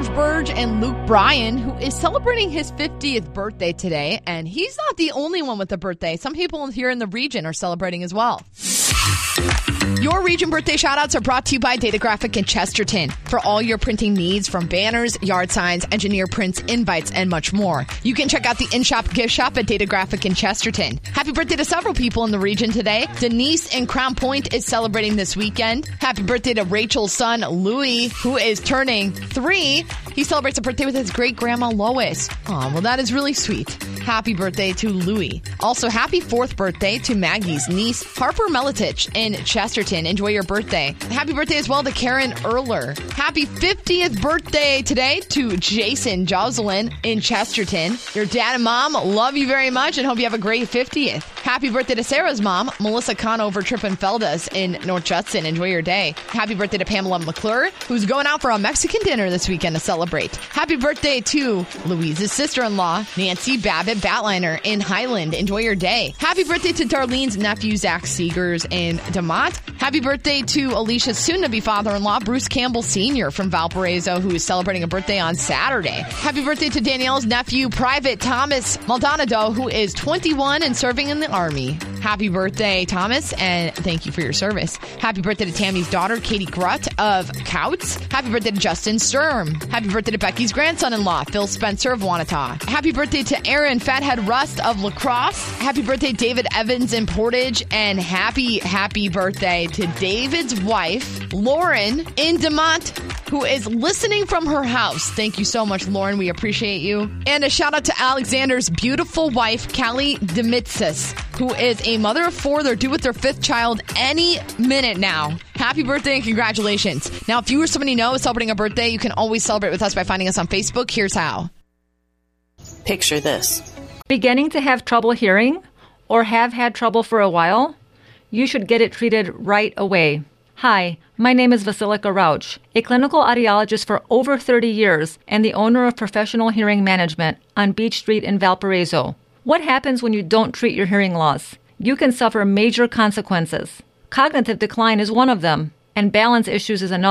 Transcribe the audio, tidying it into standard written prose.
George Burge and Luke Bryan, who is celebrating his 50th birthday today. And he's not the only one with a birthday. Some people here in the region are celebrating as well. Your region birthday shoutouts are brought to you by Data Graphic in Chesterton. For all your printing needs, from banners, yard signs, engineer prints, invites, and much more. You can check out the in-shop gift shop at Data Graphic in Chesterton. Happy birthday to several people in the region today. Denise in Crown Point is celebrating this weekend. Happy birthday to Rachel's son, Louis, who is turning 3. He celebrates a birthday with his great-grandma, Lois. Oh, well, that is really sweet. Happy birthday to Louis. Also, happy 4th birthday to Maggie's niece, Harper Melitich in Chesterton. Enjoy your birthday. Happy birthday as well to Karen Erler. Happy 50th birthday today to Jason Jocelyn in Chesterton. Your dad and mom love you very much and hope you have a great 50th. Happy birthday to Sarah's mom, Melissa Conover Trippenfeldas in North Judson. Enjoy your day. Happy birthday to Pamela McClure, who's going out for a Mexican dinner this weekend to celebrate. Happy birthday to Louise's sister-in-law, Nancy Babbitt Batliner in Highland. Enjoy your day. Happy birthday to Darlene's nephew, Zach Seegers in DeMott. Happy birthday to Alicia's soon-to-be father-in-law, Bruce Campbell Sr. from Valparaiso, who is celebrating a birthday on Saturday. Happy birthday to Danielle's nephew, Private Thomas Maldonado, who is 21 and serving in the Army. Happy birthday, Thomas, and thank you for your service. Happy birthday to Tammy's daughter, Katie Grutt of Couts. Happy birthday to Justin Sturm. Happy birthday to Becky's grandson-in-law, Phil Spencer of Wanata. Happy birthday to Aaron Fathead Rust of La Crosse. Happy birthday, David Evans in Portage. And happy birthday to David's wife, Lauren in DeMont, who is listening from her house. Thank you so much, Lauren. We appreciate you. And a shout out to Alexander's beautiful wife, Callie Demitsis, who is a mother of 4. They're due with their 5th child any minute now. Happy birthday and congratulations. Now, if you or somebody you know is celebrating a birthday, you can always celebrate with us by finding us on Facebook. Here's how. Picture this. Beginning to have trouble hearing or have had trouble for a while? You should get it treated right away. Hi, my name is Vasilika Rauch, a clinical audiologist for over 30 years and the owner of Professional Hearing Management on Beach Street in Valparaiso. What happens when you don't treat your hearing loss? You can suffer major consequences. Cognitive decline is one of them, and balance issues is another.